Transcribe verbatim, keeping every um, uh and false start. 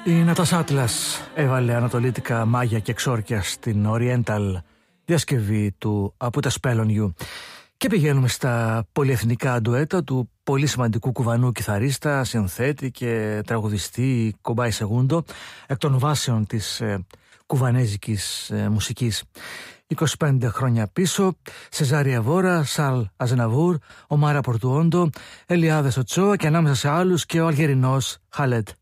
Η Νατάσα Άτλας έβαλε ανατολίτικα μάγια και εξόρκια στην Oriental διασκευή του Από τα Spell on You. Και πηγαίνουμε στα πολυεθνικά ντουέτα του πολύ σημαντικού κουβανού κιθαρίστα, συνθέτη και τραγουδιστή Κομπάι Σεγούντο, εκ των βάσεων της ε, κουβανέζικης ε, μουσικής. είκοσι πέντε χρόνια πίσω, Σεζάρια Βόρα, Σαλ Αζεναβούρ, ο Μάρα Πορτουόντο, Ελιάδες Οτσόα και ανάμεσα σε άλλους και ο Αλγερινός Χαλέτ